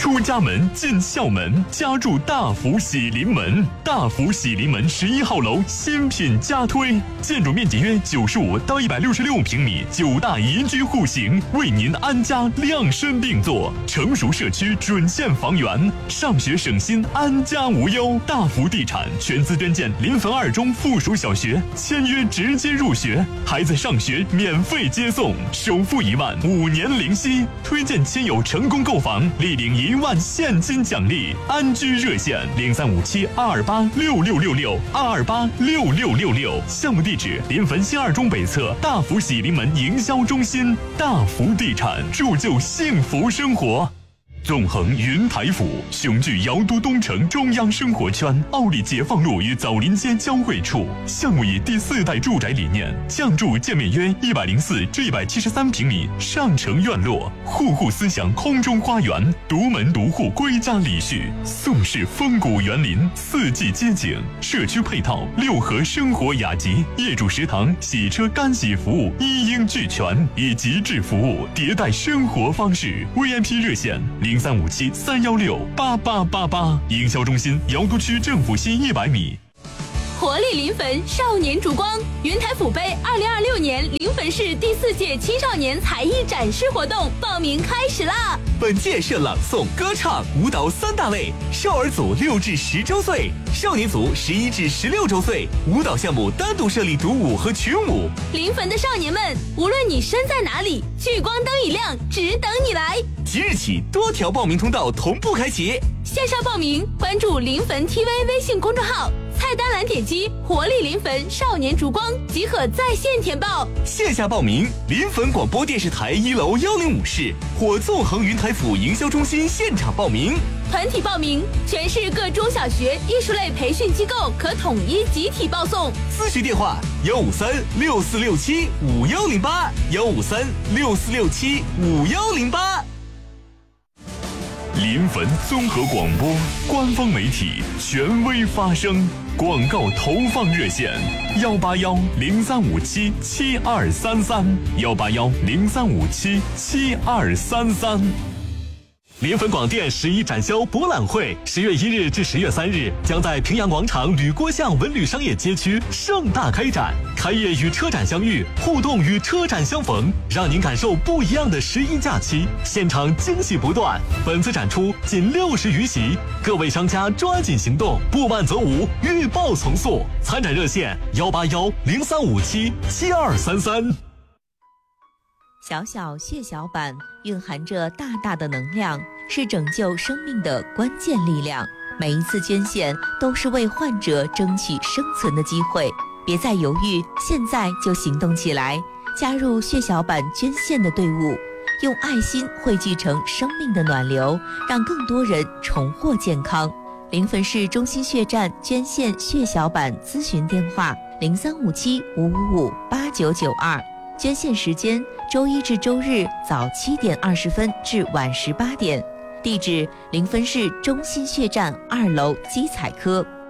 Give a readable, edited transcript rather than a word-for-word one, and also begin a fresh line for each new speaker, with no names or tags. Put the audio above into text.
出家门进校门，家住大福喜临门。大福喜临门11号楼新品加推，建筑面积约95到166平米，9大宜居户型，为您安家量身定做。成熟社区准县房源，上学省心，安家无忧。大福地产全资捐建临汾2中附属小学，签约直接入学，孩子上学免费接送，首付1万，5年零息。推荐亲友成功购房，立领1万现金奖励。安居热线0357-228-6666，228-6666。项目地址：临汾新2中北侧大福喜临门营销中心。大福地产，铸就幸福生活。纵横云台府，雄踞瑶都东城中央生活圈，奥利解放路与枣林街交汇处。项目以第4代住宅理念，降筑建面约104至173平米上城院落，户户思想空中花园，独门独户归家礼序，宋式风骨园林，4季街景，社区配套6合生活雅集，业主食堂、洗车干洗服务一应俱全，以极致服务迭代生活方式。VIP 热线0357-316-8888，营销中心瑶都区政府西100米。
活力临汾少年烛光云台府杯2026年临汾市第4届青少年才艺展示活动报名开始啦！
本届设朗诵、歌唱、舞蹈3大类，少儿组6至10周岁，少年组11至16周岁，舞蹈项目单独设立独舞和群舞。
临汾的少年们，无论你身在哪里，聚光灯一亮，只等你来。
即日起，多条报名通道同步开启。
线上报名，关注临汾 TV 微信公众号，菜单栏点击活力临汾少年烛光即可在线填报。
线下报名，临汾广播电视台1楼105室或纵横云台府营销中心现场报名。
团体报名，全市各中小学艺术类培训机构可统一集体报送。
咨询电话153-6467-5108，153-6467-5108。
临汾综合广播官方媒体，权威发声。广告投放热线：181-0357-7233，181-0357-7233。
临汾广电11展销博览会10月1日至10月3日将在平阳广场吕郭巷文旅商业街区盛大开展，开业与车展相遇，互动与车展相逢，让您感受不一样的11假期，现场惊喜不断。本次展出仅60余席，各位商家抓紧行动，不慢则无，预报从速。参展热线181-0357-7233。
小小血小板蕴含着大大的能量，是拯救生命的关键力量。每一次捐献都是为患者争取生存的机会，别再犹豫，现在就行动起来，加入血小板捐献的队伍，用爱心汇聚成生命的暖流，让更多人重获健康。临汾市中心血站捐献血小板咨询电话：0357-555-8992。捐献时间：周一至周日早7点20分至晚18点。地址：临汾市中心血站2楼基彩科。